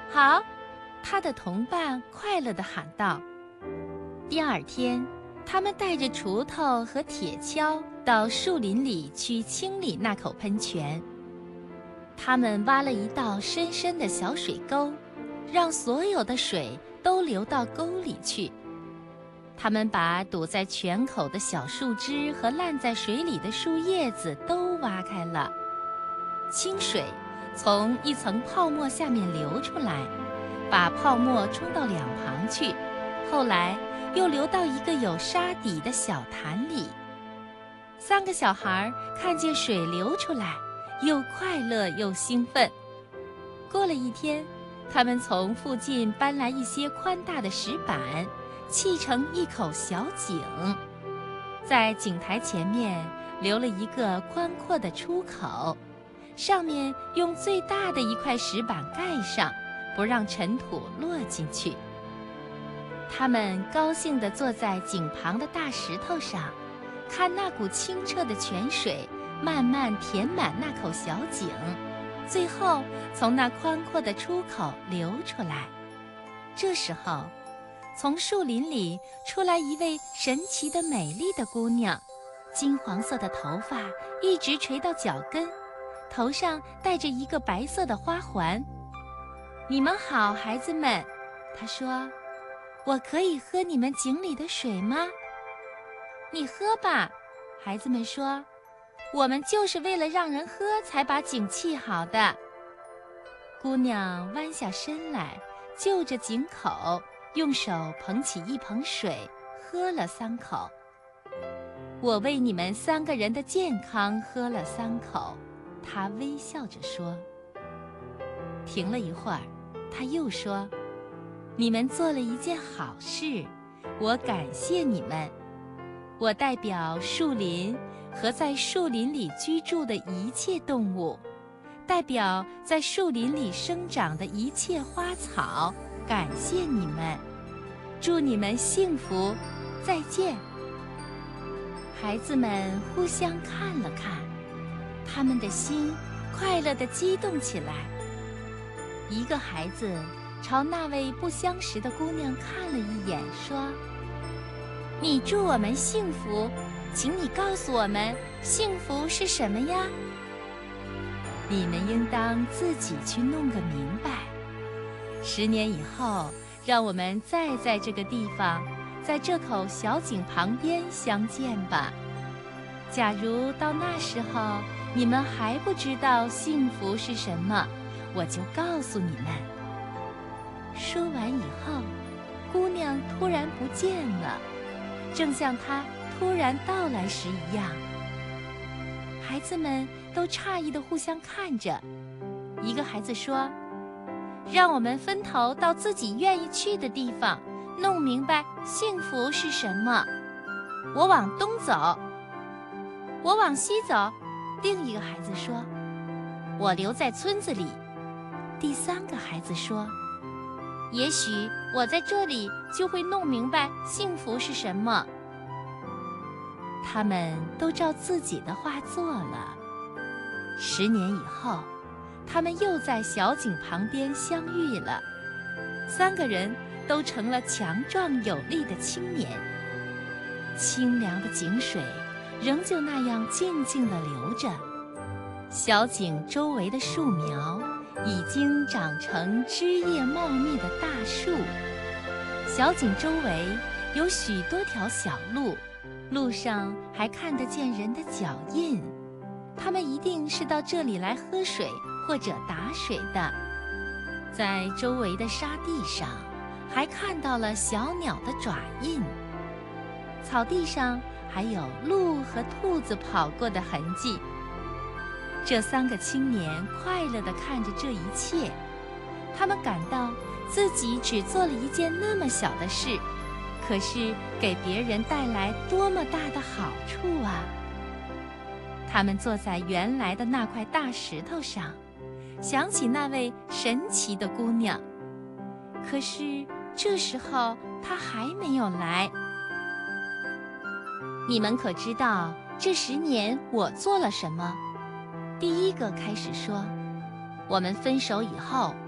好！”他的同伴快乐地喊道。第二天，他们带着锄头和铁锹到树林里去清理那口喷泉。他们挖了一道深深的小水沟，让所有的水都流到沟里去。他们把堵在泉口的小树枝和烂在水里的树叶子都挖开了，清水从一层泡沫下面流出来，把泡沫冲到两旁去，后来又流到一个有沙底的小潭里。三个小孩看见水流出来，又快乐又兴奋。过了一天，他们从附近搬来一些宽大的石板，砌成一口小井，在井台前面留了一个宽阔的出口，上面用最大的一块石板盖上，不让尘土落进去。他们高兴地坐在井旁的大石头上，看那股清澈的泉水慢慢填满那口小井，最后从那宽阔的出口流出来。这时候，从树林里出来一位神奇的美丽的姑娘，金黄色的头发一直垂到脚跟，头上戴着一个白色的花环。你们好，孩子们，她说，我可以喝你们井里的水吗？你喝吧，孩子们说，我们就是为了让人喝才把井砌好的。姑娘弯下身来，就着井口，用手捧起一盆水，喝了3口。我为你们3个人的健康喝了3口，她微笑着说。停了一会儿，她又说，你们做了一件好事，我感谢你们。我代表树林和在树林里居住的一切动物，代表在树林里生长的一切花草，感谢你们，祝你们幸福，再见。孩子们互相看了看，他们的心快乐地激动起来。一个孩子朝那位不相识的姑娘看了一眼，说，你祝我们幸福，请你告诉我们，幸福是什么呀？你们应当自己去弄个明白。10年以后，让我们再在这个地方，在这口小井旁边相见吧。假如到那时候你们还不知道幸福是什么，我就告诉你们。说完以后，姑娘突然不见了，正像她突然到来时一样。孩子们都诧异地互相看着。一个孩子说，让我们分头到自己愿意去的地方，弄明白幸福是什么。我往东走。我往西走。另一个孩子说，我留在村子里。第3个孩子说，也许我在这里就会弄明白幸福是什么。他们都照自己的话做了。10年以后，他们又在小井旁边相遇了。3个人都成了强壮有力的青年。清凉的井水仍旧那样静静地流着。小井周围的树苗已经长成枝叶茂密的大树。小井周围有许多条小路，路上还看得见人的脚印，他们一定是到这里来喝水或者打水的。在周围的沙地上，还看到了小鸟的爪印，草地上还有鹿和兔子跑过的痕迹。这3个青年快乐地看着这一切，他们感到自己只做了一件那么小的事，可是给别人带来多么大的好处啊！他们坐在原来的那块大石头上，想起那位神奇的姑娘。可是这时候她还没有来。你们可知道这10年我做了什么？第一个开始说，我们分手以后，